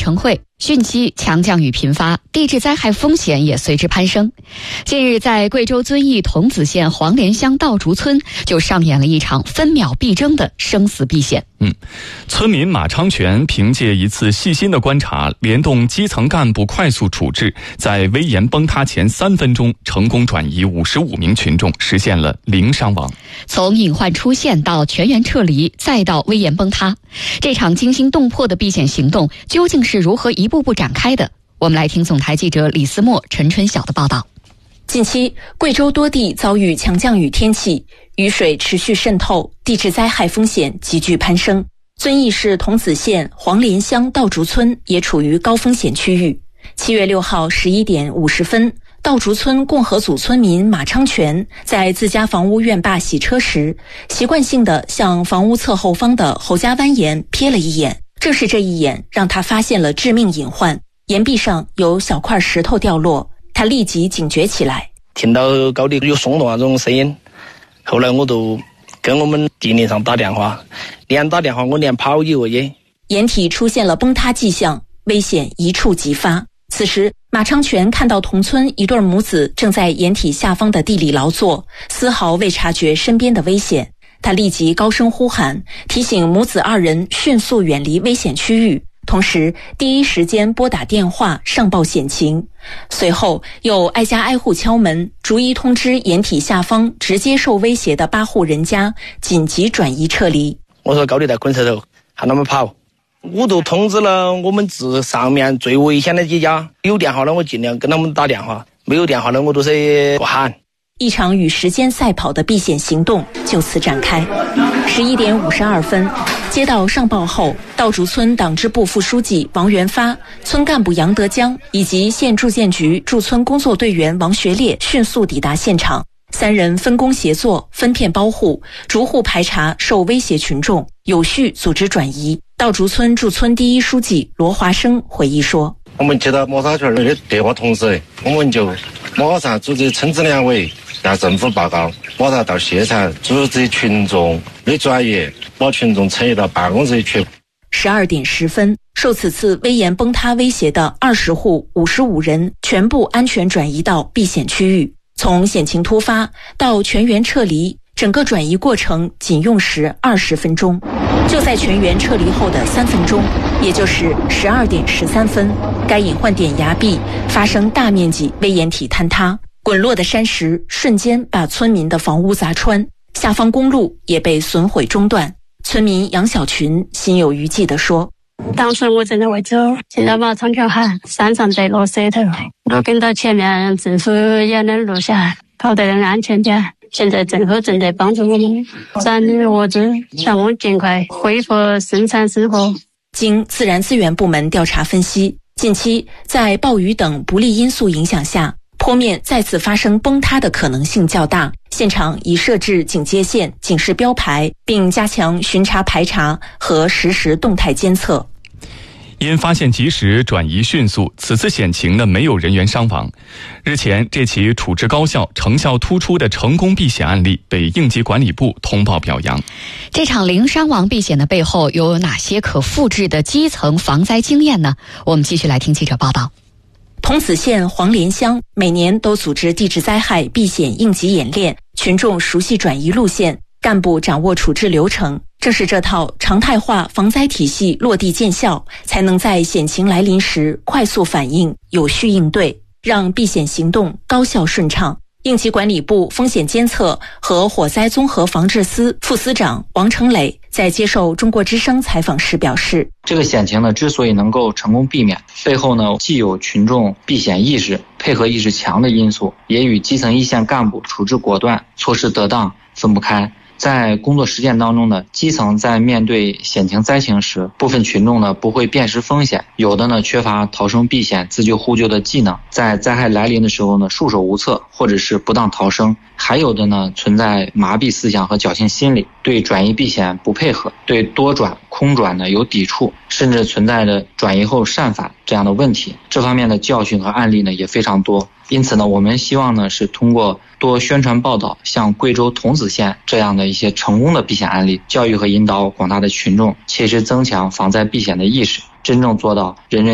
成汇，汛期强降雨频发，地质灾害风险也随之攀升。近日，在贵州遵义桐梓县黄连乡道竹村就上演了一场分秒必争的生死避险。 村民马昌全凭借一次细心的观察，联动基层干部快速处置，在危岩崩塌前3分钟成功转移55名群众，实现了零伤亡。 从隐患出现到全员撤离，再到危岩崩塌，这场惊心动魄的避险行动究竟是如何一步步展开的？我们来听总台记者李思墨、陈春晓的报道。 近期，贵州多地遭遇强降雨天气，雨水持续渗透，地质灾害风险急剧攀升。遵义市桐梓县黄连乡道竹村也处于高风险区域。7月6号11点50分，道竹村共和组村民马昌全在自家房屋院坝洗车时，习惯性地向房屋侧后方的侯家湾岩瞥了一眼。正是这一眼，让他发现了致命隐患，岩壁上有小块石头掉落。他立即警觉起来， 听到高地有松动那种声音，后来我就跟我们地连上打电话，连打电话我连跑一个也。 岩体出现了崩塌迹象，危险一触即发。此时，马昌全看到同村一对母子正在岩体下方的地里劳作，丝毫未察觉身边的危险。他立即高声呼喊，提醒母子2人迅速远离危险区域，同时第一时间拨打电话上报险情。随后又挨家挨户敲门，逐一通知岩体下方直接受威胁的8户人家紧急转移撤离。 我说高地在捆石头，喊他们跑。我都通知了我们市上面最危险的几家，有电话了我尽量跟他们打电话，没有电话了我都是喊。 一场与时间赛跑的避险行动就此展开。11点52分，接到上报后，道竹村党支部副书记王元发、村干部杨德江以及县住建局驻村工作队员王学烈迅速抵达现场。3人分工协作，分片包护，逐户排查受威胁群众，有序组织转移。道竹村驻村第一书记罗华生回忆说：“ 我们接到抹沙圈的电话通知，我们就马上组织村支两委向政府报告，马上到现场组织群众的转移，把群众撤移到办公室去。 ”12点10分，受此次危岩崩塌威胁的20户55人全部安全转移到避险区域。从险情突发到全员撤离，整个转移过程仅用时20分钟。就在全员撤离后的3分钟，也就是12点13分，该隐患点崖壁发生大面积危岩体坍塌，滚落的山石瞬间把村民的房屋砸穿，下方公路也被损毁中断。村民杨小群心有余悸地说：“ 当时我正在为走，现在马昌全喊山上在落石头，我跟到前面，政府也能录下，跑得更安全点。现在政府正在帮助我们转移物资，让我们尽快恢复生产生活。” 经自然资源部门调查分析，近期在暴雨等不利因素影响下，坡面再次发生崩塌的可能性较大，现场已设置警戒线、警示标牌，并加强巡查排查和实时动态监测。 因发现及时、转移迅速，此次险情没有人员伤亡。日前，这起处置高效、成效突出的成功避险案例被应急管理部通报表扬。 这场零伤亡避险的背后有哪些可复制的基层防灾经验呢？我们继续来听记者报道。 桐梓县黄连乡每年都组织地质灾害避险应急演练，群众熟悉转移路线，干部掌握处置流程。正是这套常态化防灾体系落地见效，才能在险情来临时快速反应、有序应对，让避险行动高效顺畅。应急管理部风险监测和火灾综合防治司副司长王成磊在接受中国之声采访时表示：“ 这个险情之所以能够成功避免，背后既有群众避险意识、配合意识强的因素，也与基层一线干部处置果断、措施得当分不开。”在工作实践当中基层在面对险情灾情时，部分群众不会辨识风险，有的缺乏逃生避险、自救互救的技能，在灾害来临的时候束手无策，或者是不当逃生，还有的存在麻痹思想和侥幸心理，对转移避险不配合，对多转空转有抵触，甚至存在着转移后擅返这样的问题。这方面的教训和案例也非常多。因此我们希望是通过多宣传报道，像贵州桐梓县这样的一些成功的避险案例，教育和引导广大的群众，切实增强防灾避险的意识，真正做到人人